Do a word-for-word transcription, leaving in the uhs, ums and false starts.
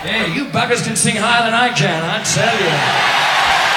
Hey, you buggers can sing higher than I can, I tell you.